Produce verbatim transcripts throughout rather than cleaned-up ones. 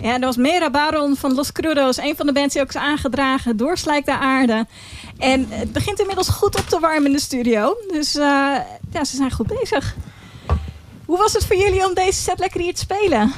Ja, dat was Mera Baron van Los Crudos. Een van de bands die ook is aangedragen door Slijk de Aarde. En het begint inmiddels goed op te warmen in de studio. Dus uh, ja, ze zijn goed bezig. Hoe was het voor jullie om deze set lekker hier te spelen?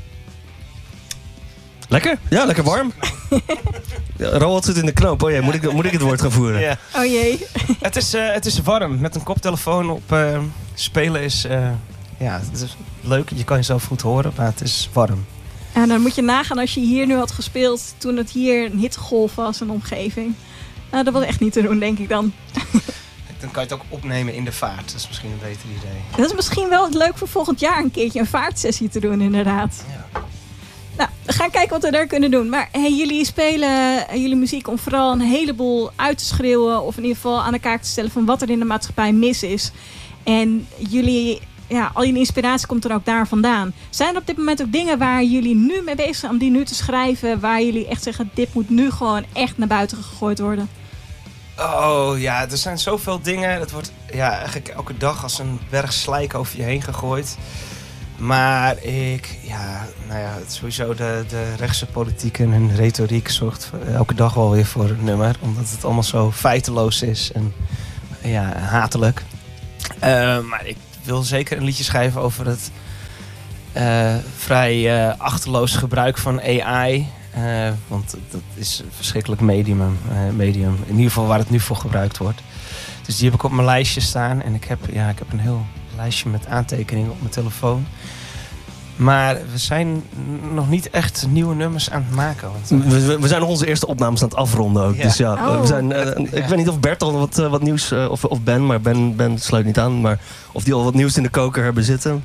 Lekker? Ja, lekker warm. Ja, Roald zit in de knoop. Oh jee, moet ik, moet ik het woord gaan voeren? Ja. Oh jee. Het is, uh, het is warm. Met een koptelefoon op uh, spelen is... Uh, ja, het is leuk. Je kan jezelf goed horen, maar het is warm. En dan moet je nagaan als je hier nu had gespeeld toen het hier een hittegolf was, een omgeving. Nou, dat was echt niet te doen, denk ik dan. Dan kan je het ook opnemen in de vaart. Dat is misschien een beter idee. Dat is misschien wel leuk voor volgend jaar een keertje een vaartsessie te doen, inderdaad. Ja. Nou, we gaan kijken wat we daar kunnen doen. Maar hey, jullie spelen jullie muziek om vooral een heleboel uit te schreeuwen. Of in ieder geval aan de kaak te stellen van wat er in de maatschappij mis is. En jullie, ja, al jullie inspiratie komt er ook daar vandaan. Zijn er op dit moment ook dingen waar jullie nu mee bezig zijn om die nu te schrijven? Waar jullie echt zeggen, dit moet nu gewoon echt naar buiten gegooid worden? Oh ja, er zijn zoveel dingen. Dat wordt ja, eigenlijk elke dag als een berg slijk over je heen gegooid. Maar ik, ja, nou ja, sowieso de, de rechtse politiek en hun retoriek zorgt elke dag wel weer voor een nummer. Omdat het allemaal zo feiteloos is en ja, hatelijk. Uh, maar ik wil zeker een liedje schrijven over het uh, vrij uh, achterloos gebruik van A I. Uh, want dat is een verschrikkelijk medium, uh, medium. In ieder geval waar het nu voor gebruikt wordt. Dus die heb ik op mijn lijstje staan. En ik heb, ja, ik heb een heel lijstje met aantekeningen op mijn telefoon. Maar we zijn nog niet echt nieuwe nummers aan het maken. Want we, we zijn nog onze eerste opnames aan het afronden ook. Ja. Dus ja, oh. we zijn, uh, ik ja. weet niet of Bert al wat, uh, wat nieuws, uh, of, of Ben, maar Ben, Ben sluit niet aan. Maar of die al wat nieuws in de koker hebben zitten.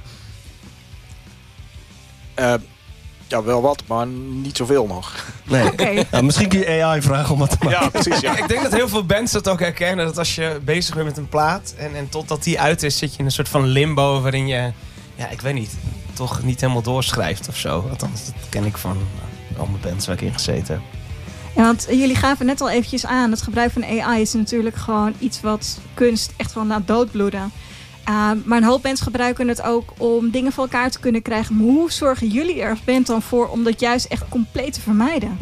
Uh, ja, wel wat, maar niet zoveel nog. Nee. Okay. Ja, misschien kun je A I vragen om wat te maken. Ja, precies. Ja. Ik denk dat heel veel bands dat ook herkennen. Dat als je bezig bent met een plaat en, en totdat die uit is, zit je in een soort van limbo waarin je, ja, ik weet niet, toch niet helemaal doorschrijft of zo. Althans, dat ken ik van al mijn bands waar ik in gezeten heb. Ja, want jullie gaven net al eventjes aan, het gebruik van A I is natuurlijk gewoon iets wat kunst echt wel laat doodbloeden. Uh, maar een hoop mensen gebruiken het ook om dingen voor elkaar te kunnen krijgen. Maar hoe zorgen jullie er als band dan voor om dat juist echt compleet te vermijden?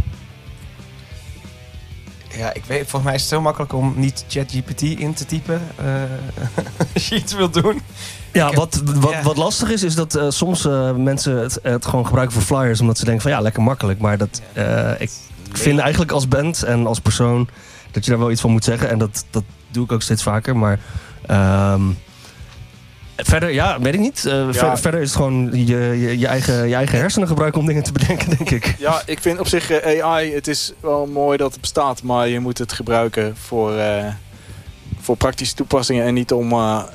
Ja, ik weet, volgens mij is het heel makkelijk om niet ChatGPT in te typen uh, als je iets wilt doen. Ja, heb, wat, wat, ja. wat lastig is, is dat uh, soms uh, mensen het, het gewoon gebruiken voor flyers. Omdat ze denken van ja, lekker makkelijk. Maar dat, uh, ik vind eigenlijk als band en als persoon dat je daar wel iets van moet zeggen. En dat, dat doe ik ook steeds vaker. Maar um, verder, ja, weet ik niet. Uh, ja. ver, verder is het gewoon je, je, je, eigen, je eigen hersenen gebruiken om dingen te bedenken, denk ik. Ja, ik vind op zich uh, A I, het is wel mooi dat het bestaat. Maar je moet het gebruiken voor, uh, voor praktische toepassingen. En niet om, uh,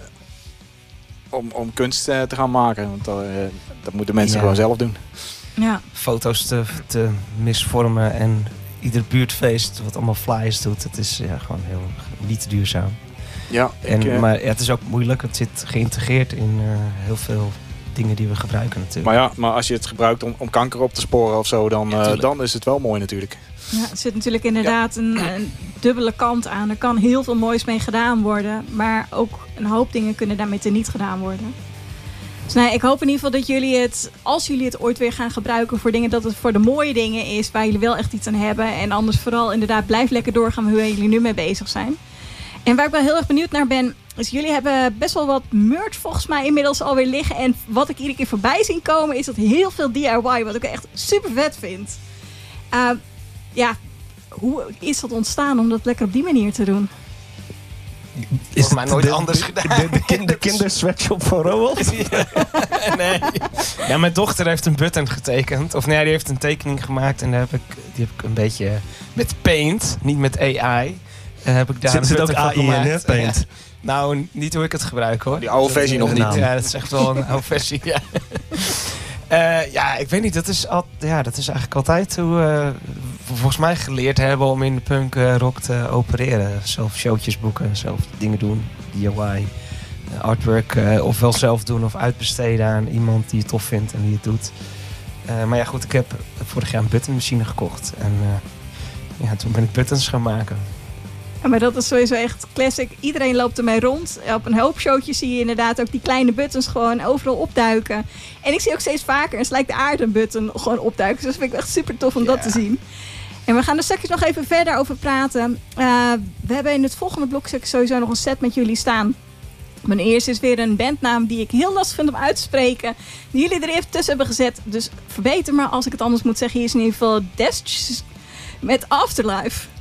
om, om kunst uh, te gaan maken. Want uh, dat moeten mensen ja. gewoon zelf doen. Ja. Foto's te, te misvormen en ieder buurtfeest wat allemaal flyers doet. Het is ja, gewoon heel niet duurzaam. Ja, en, ik, uh, maar ja, het is ook moeilijk. Het zit geïntegreerd in uh, heel veel dingen die we gebruiken natuurlijk. Maar ja, maar als je het gebruikt om, om kanker op te sporen of zo, dan, ja, uh, dan is het wel mooi natuurlijk. Ja, er zit natuurlijk inderdaad ja. een, een dubbele kant aan. Er kan heel veel moois mee gedaan worden. Maar ook een hoop dingen kunnen daarmee teniet gedaan worden. Dus nee, ik hoop in ieder geval dat jullie het, als jullie het ooit weer gaan gebruiken voor dingen, dat het voor de mooie dingen is waar jullie wel echt iets aan hebben. En anders vooral inderdaad blijf lekker doorgaan met hoe jullie nu mee bezig zijn. En waar ik wel heel erg benieuwd naar ben, is jullie hebben best wel wat merch volgens mij inmiddels alweer liggen. En wat ik iedere keer voorbij zie komen is dat heel veel D I Y, wat ik echt super vet vind. Uh, ja, hoe is dat ontstaan om dat lekker op die manier te doen? Is het maar nooit de, anders gedaan. De, de, de, de kindersweatshop van Roald? Ja, nee. Ja, mijn dochter heeft een button getekend. Of nee, die heeft een tekening gemaakt. En daar heb ik, die heb ik een beetje met Paint, niet met A I. Uh, heb ik daar zit een zit ook van A I in, hè, Paint? Ja. Nou, niet hoe ik het gebruik, hoor. Die oude versie nog niet. Ja, dat is echt wel een oude versie, ja. Uh, ja, ik weet niet. Dat is, al, ja, dat is eigenlijk altijd hoe uh, we volgens mij geleerd hebben om in de punk uh, rock te opereren. Zelf showtjes boeken, zelf dingen doen, D I Y, uh, artwork, uh, ofwel zelf doen of uitbesteden aan iemand die het tof vindt en die het doet. Uh, maar ja, goed, ik heb vorig jaar een buttonmachine gekocht en uh, ja, toen ben ik buttons gaan maken. Ja, maar dat is sowieso echt classic. Iedereen loopt ermee rond. Op een hoop showtjes zie je inderdaad ook die kleine buttons gewoon overal opduiken. En ik zie ook steeds vaker een Slijk de Aarde button gewoon opduiken. Dus dat vind ik echt super tof om yeah. dat te zien. En we gaan er straks nog even verder over praten. Uh, we hebben in het volgende blok sowieso nog een set met jullie staan. Mijn eerste is weer een bandnaam die ik heel lastig vind om uit te spreken. Die jullie er even tussen hebben gezet. Dus verbeter me als ik het anders moet zeggen. Hier is in ieder geval Desch met Afterlife.